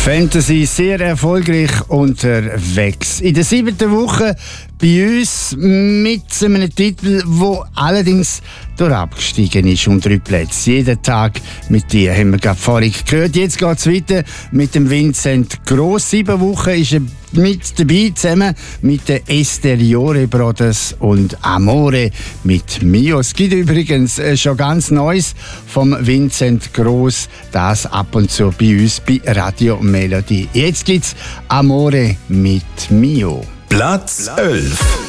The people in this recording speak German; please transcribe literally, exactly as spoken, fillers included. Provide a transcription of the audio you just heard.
Fantasy sehr erfolgreich unterwegs. In der siebten Woche bei uns mit einem Titel, der allerdings durch abgestiegen ist um drei Plätze. Jeden Tag mit dir haben wir gerade vorhin gehört. Jetzt geht es weiter mit dem Vincent Gross. Sieben Wochen ist er mit dabei, zusammen mit den Esteriore Brothers und Amore mit Mio. Es gibt übrigens schon ganz Neues vom Vincent Gross, das ab und zu bei uns bei Radio Melody. Jetzt gibt's Amore mit Mio. Platz elf.